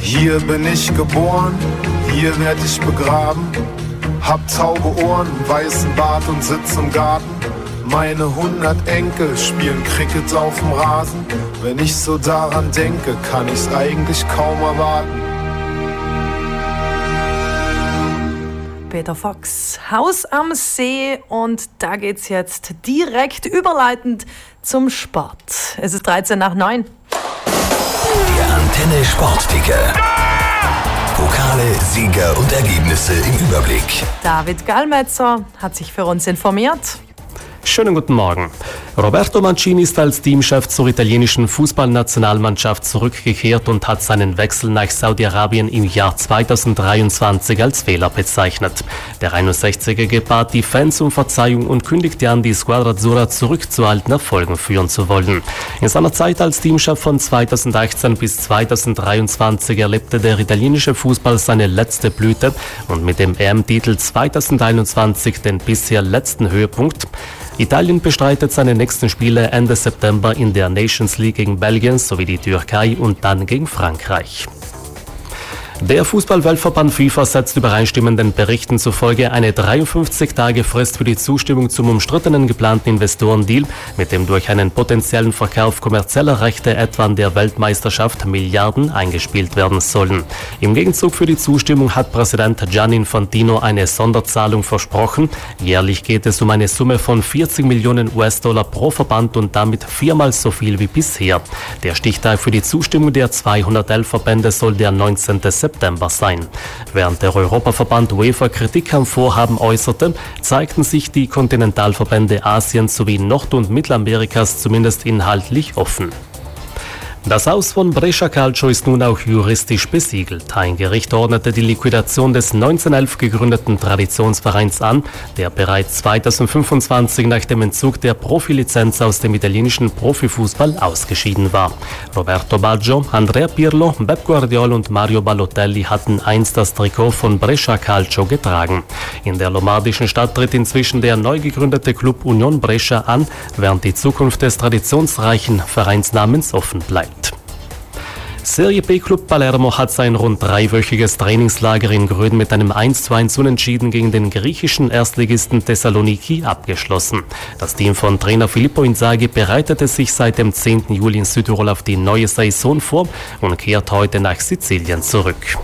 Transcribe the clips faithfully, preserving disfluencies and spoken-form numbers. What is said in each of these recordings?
Hier bin ich geboren, hier werd ich begraben. Hab taube Ohren, weißen Bart und sitz im Garten. Meine hundert Enkel spielen Cricket auf dem Rasen. Wenn ich so daran denke, kann ich's eigentlich kaum erwarten. Peter Fox, Haus am See, und da geht's jetzt direkt überleitend zum Sport. Es ist dreizehn nach neun. Der Antenne Sportticker. Pokale, Sieger und Ergebnisse im Überblick. David Gallmetzer hat sich für uns informiert. Schönen guten Morgen. Roberto Mancini ist als Teamchef zur italienischen Fußballnationalmannschaft zurückgekehrt und hat seinen Wechsel nach Saudi-Arabien im Jahr zweitausenddreiundzwanzig als Fehler bezeichnet. Der einundsechzigjährige bat die Fans um Verzeihung und kündigte an, die Squadra Azzurra zurück zu alten Erfolgen führen zu wollen. In seiner Zeit als Teamchef von zweitausendachtzehn bis zweitausenddreiundzwanzig erlebte der italienische Fußball seine letzte Blüte und mit dem E M-Titel zweitausendeinundzwanzig den bisher letzten Höhepunkt. Italien bestreitet seine nächsten Spiele Ende September in der Nations League gegen Belgien sowie die Türkei und dann gegen Frankreich. Der Fußball-Weltverband FIFA setzt übereinstimmenden Berichten zufolge eine dreiundfünfzig-Tage-Frist für die Zustimmung zum umstrittenen geplanten Investorendeal, mit dem durch einen potenziellen Verkauf kommerzieller Rechte etwa an der Weltmeisterschaft Milliarden eingespielt werden sollen. Im Gegenzug für die Zustimmung hat Präsident Gianni Infantino eine Sonderzahlung versprochen. Jährlich geht es um eine Summe von vierzig Millionen U S-Dollar pro Verband und damit viermal so viel wie bisher. Der Stichtag für die Zustimmung der zweihundertelf Verbände soll der neunzehnte September sein. Während der Europaverband UEFA Kritik am Vorhaben äußerte, zeigten sich die Kontinentalverbände Asiens sowie Nord- und Mittelamerikas zumindest inhaltlich offen. Das Haus von Brescia Calcio ist nun auch juristisch besiegelt. Ein Gericht ordnete die Liquidation des neunzehnhundertelf gegründeten Traditionsvereins an, der bereits zweitausendfünfundzwanzig nach dem Entzug der Profilizenz aus dem italienischen Profifußball ausgeschieden war. Roberto Baggio, Andrea Pirlo, Pep Guardiola und Mario Balotelli hatten einst das Trikot von Brescia Calcio getragen. In der lombardischen Stadt tritt inzwischen der neu gegründete Club Union Brescia an, während die Zukunft des traditionsreichen Vereinsnamens offen bleibt. Serie B-Club Palermo hat sein rund dreiwöchiges Trainingslager in Gröden mit einem eins zu eins Unentschieden gegen den griechischen Erstligisten Thessaloniki abgeschlossen. Das Team von Trainer Filippo Inzaghi bereitete sich seit dem zehnten Juli in Südtirol auf die neue Saison vor und kehrt heute nach Sizilien zurück.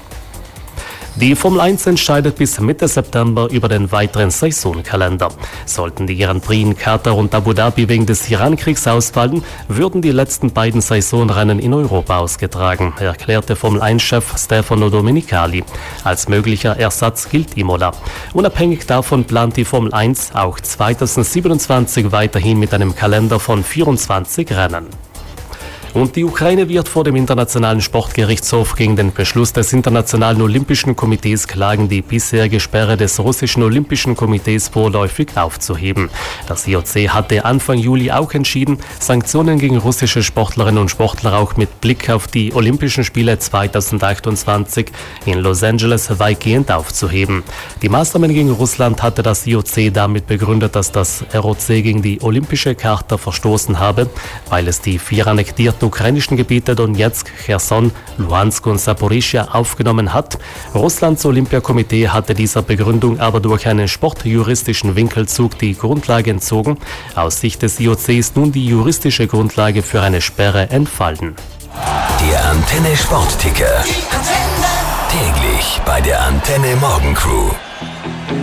Die Formel eins entscheidet bis Mitte September über den weiteren Saisonkalender. Sollten die Grand Prix in Katar und Abu Dhabi wegen des Iran-Kriegs ausfallen, würden die letzten beiden Saisonrennen in Europa ausgetragen, erklärte Formel eins Chef Stefano Domenicali. Als möglicher Ersatz gilt Imola. Unabhängig davon plant die Formel eins auch zweitausendsiebenundzwanzig weiterhin mit einem Kalender von vierundzwanzig Rennen. Und die Ukraine wird vor dem Internationalen Sportgerichtshof gegen den Beschluss des Internationalen Olympischen Komitees klagen, die bisherige Sperre des russischen Olympischen Komitees vorläufig aufzuheben. Das I O C hatte Anfang Juli auch entschieden, Sanktionen gegen russische Sportlerinnen und Sportler auch mit Blick auf die Olympischen Spiele zweitausendachtundzwanzig in Los Angeles weitgehend aufzuheben. Die Maßnahmen gegen Russland hatte das I O C damit begründet, dass das R O C gegen die Olympische Charta verstoßen habe, weil es die vier annektierten ukrainischen Gebiete Donetsk, Cherson, Luhansk und Saporischschja aufgenommen hat. Russlands Olympiakomitee hatte dieser Begründung aber durch einen sportjuristischen Winkelzug die Grundlage entzogen. Aus Sicht des I O C ist nun die juristische Grundlage für eine Sperre entfallen. Der Antenne Sportticker. Täglich bei der Antenne Morgencrew.